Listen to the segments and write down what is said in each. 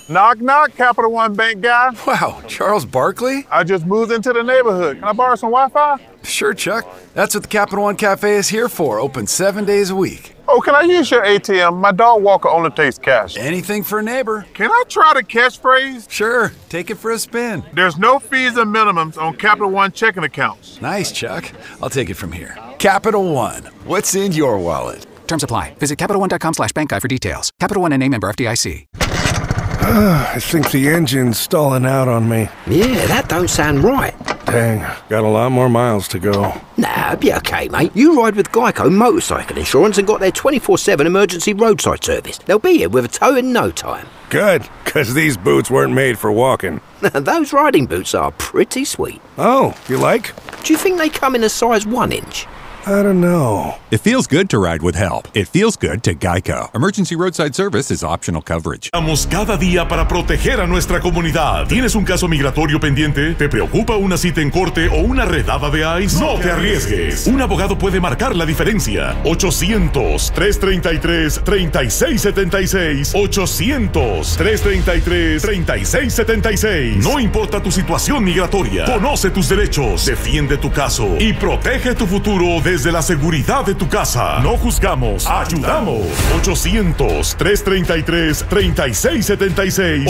Knock, knock, Capital One Bank guy. Wow, Charles Barkley? I just moved into the neighborhood. Can I borrow some Wi-Fi? Sure, Chuck. That's what the Capital One Cafe is here for, open 7 days a week. Oh, can I use your ATM? My dog Walker only takes cash. Anything for a neighbor. Can I try the catchphrase? Sure, take it for a spin. There's no fees and minimums on Capital One checking accounts. Nice, Chuck. I'll take it from here. Capital One. What's in your wallet? Terms apply. Visit CapitalOne.com/bankguide for details. Capital One and a member FDIC. I think the engine's stalling out on me. Yeah, that don't sound right. Dang, got a lot more miles to go. Nah, be okay, mate. You ride with Geico Motorcycle Insurance and got their 24/7 emergency roadside service. They'll be here with a tow in no time. Good, because these boots weren't made for walking. Those riding boots are pretty sweet. Oh, you like? Do you think they come in a size 1 inch? I don't know. It feels good to ride with help. It feels good to Geico. Emergency roadside service is optional coverage. Vamos cada día para proteger a nuestra comunidad. ¿Tienes un caso migratorio pendiente? ¿Te preocupa una cita en corte o una redada de ICE? No te arriesgues. Un abogado puede marcar la diferencia. 800-333-3676. 800-333-3676. No importa tu situación migratoria. Conoce tus derechos. Defiende tu caso. Y protege tu futuro desde la seguridad de tu casa. No juzgamos, ayudamos. 800-333-3676.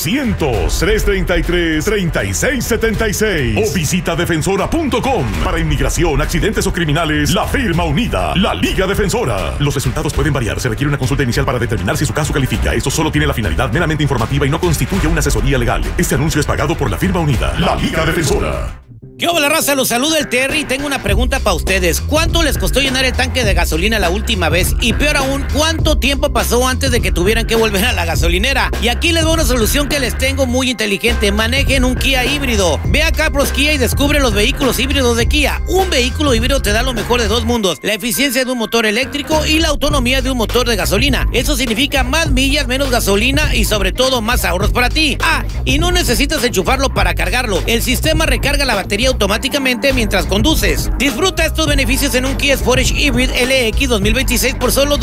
800-333-3676. O visita defensora.com. Para inmigración, accidentes o criminales, la firma unida, la Liga Defensora. Los resultados pueden variar. Se requiere una consulta inicial para determinar si su caso califica. Esto solo tiene la finalidad meramente informativa y no constituye una asesoría legal. Este anuncio es pagado por la firma unida, la Liga Defensora. ¿Qué hola, raza? Los saluda el Terry y tengo una pregunta para ustedes. ¿Cuánto les costó llenar el tanque de gasolina la última vez? Y peor aún, ¿cuánto tiempo pasó antes de que tuvieran que volver a la gasolinera? Y aquí les doy una solución que les tengo muy inteligente. Manejen un Kia híbrido. Ve a Carpros Kia y descubre los vehículos híbridos de Kia. Un vehículo híbrido te da lo mejor de dos mundos: la eficiencia de un motor eléctrico y la autonomía de un motor de gasolina. Eso significa más millas, menos gasolina y sobre todo más ahorros para ti. Ah, y no necesitas enchufarlo para cargarlo. El sistema recarga la batería automáticamente mientras conduces. Disfruta estos beneficios en un Kia Sportage Hybrid LX 2026 por solo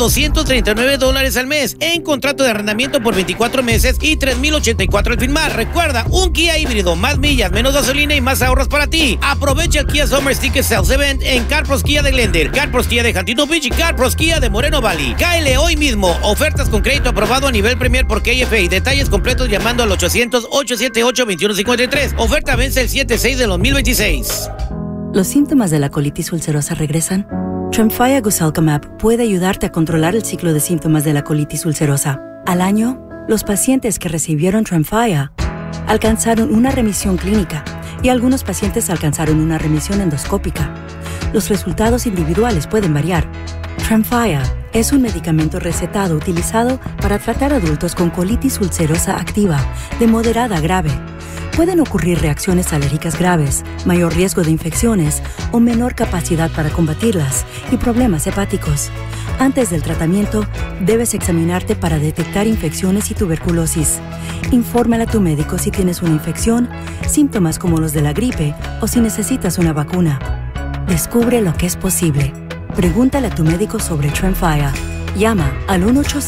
$239 al mes, en contrato de arrendamiento por 24 meses y $3,084 al firmar. Recuerda, un Kia híbrido, más millas, menos gasolina y más ahorros para ti. Aprovecha el Kia Summer Sticker Sales Event en Carpros Kia de Glendale, Carpros Kia de Huntington Beach y Carpros Kia de Moreno Valley. Cáele hoy mismo. Ofertas con crédito aprobado a nivel Premier por KFA. Detalles completos llamando al 800-878-2153. Oferta vence el 7/6 de 2026. ¿Los síntomas de la colitis ulcerosa regresan? Tremfya Guselkumab puede ayudarte a controlar el ciclo de síntomas de la colitis ulcerosa. Al año, los pacientes que recibieron Tremfya alcanzaron una remisión clínica y algunos pacientes alcanzaron una remisión endoscópica. Los resultados individuales pueden variar. Tremfya es un medicamento recetado utilizado para tratar adultos con colitis ulcerosa activa de moderada a grave. Pueden ocurrir reacciones alérgicas graves, mayor riesgo de infecciones o menor capacidad para combatirlas y problemas hepáticos. Antes del tratamiento, debes examinarte para detectar infecciones y tuberculosis. Infórmale a tu médico si tienes una infección, síntomas como los de la gripe o si necesitas una vacuna. Descubre lo que es posible. Pregúntale a tu médico sobre Tremfya. Llama al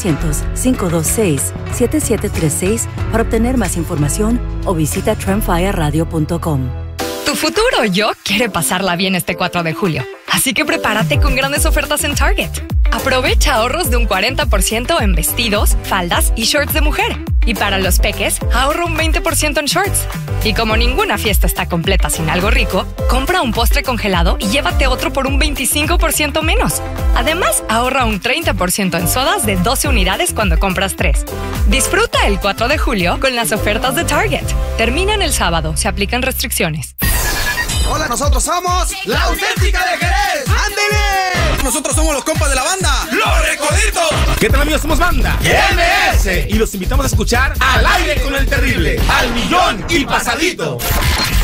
1-800-526-7736 para obtener más información o visita tremfyaradio.com. Tu futuro yo quiere pasarla bien este 4 de julio. Así que prepárate con grandes ofertas en Target. Aprovecha ahorros de un 40% en vestidos, faldas y shorts de mujer. Y para los peques, ahorra un 20% en shorts. Y como ninguna fiesta está completa sin algo rico, compra un postre congelado y llévate otro por un 25% menos. Además, ahorra un 30% en sodas de 12 unidades cuando compras 3. Disfruta el 4 de julio con las ofertas de Target. Terminan el sábado, se aplican restricciones. Hola, nosotros somos La Auténtica de Jerez. ¡Ándele! Nosotros somos los compas de la banda Los Recoditos. ¿Qué tal, amigos? Somos banda MS y los invitamos a escuchar Al Aire con el Terrible, Al Millón y Pasadito.